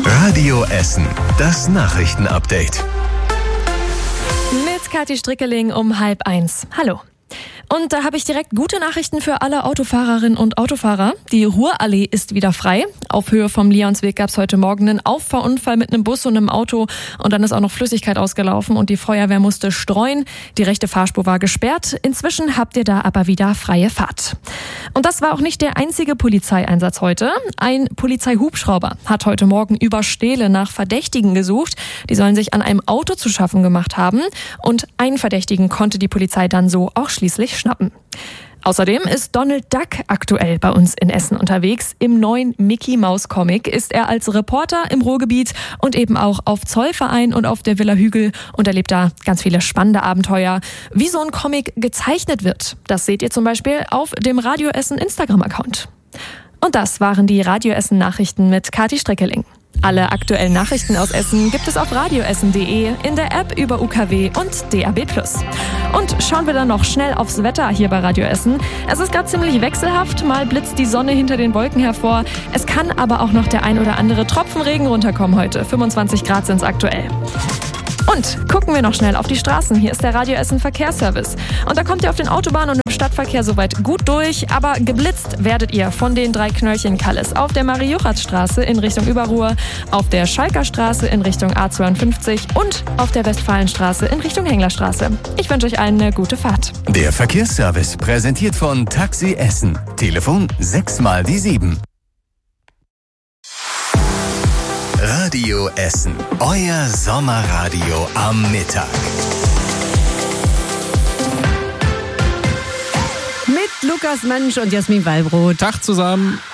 Radio Essen, das Nachrichtenupdate. Mit Kathi Strickeling um 12:30. Hallo. Und da habe ich direkt gute Nachrichten für alle Autofahrerinnen und Autofahrer. Die Ruhrallee ist wieder frei. Auf Höhe vom Leonsweg gab es heute Morgen einen Auffahrunfall mit einem Bus und einem Auto. Und dann ist auch noch Flüssigkeit ausgelaufen und die Feuerwehr musste streuen. Die rechte Fahrspur war gesperrt. Inzwischen habt ihr da aber wieder freie Fahrt. Und das war auch nicht der einzige Polizeieinsatz heute. Ein Polizeihubschrauber hat heute Morgen über Stele nach Verdächtigen gesucht. Die sollen sich an einem Auto zu schaffen gemacht haben. Und einen Verdächtigen konnte die Polizei dann so auch schließlich schnappen. Außerdem ist Donald Duck aktuell bei uns in Essen unterwegs. Im neuen Mickey-Maus-Comic ist er als Reporter im Ruhrgebiet und eben auch auf Zollverein und auf der Villa Hügel und erlebt da ganz viele spannende Abenteuer. Wie so ein Comic gezeichnet wird, das seht ihr zum Beispiel auf dem Radio Essen Instagram-Account. Und das waren die Radio Essen Nachrichten mit Kathi Strickeling. Alle aktuellen Nachrichten aus Essen gibt es auf radioessen.de, in der App über UKW und DAB+. Und schauen wir dann noch schnell aufs Wetter hier bei Radio Essen. Es ist gerade ziemlich wechselhaft, mal blitzt die Sonne hinter den Wolken hervor. Es kann aber auch noch der ein oder andere Tropfen Regen runterkommen heute. 25 Grad sind es aktuell. Und gucken wir noch schnell auf die Straßen. Hier ist der Radio Essen Verkehrsservice. Und da kommt ihr auf den Autobahnen und im Stadtverkehr soweit gut durch. Aber geblitzt werdet ihr von den 3 Knöllchen Kalles auf der Marie-Juchatz-Straße in Richtung Überruhr, auf der Schalker Straße in Richtung A52 und auf der Westfalenstraße in Richtung Henglerstraße. Ich wünsche euch allen eine gute Fahrt. Der Verkehrsservice präsentiert von Taxi Essen. Telefon 6x7. Radio Essen, euer Sommerradio am Mittag. Mit Lukas Mansch und Jasmin Wallbrot. Tag zusammen.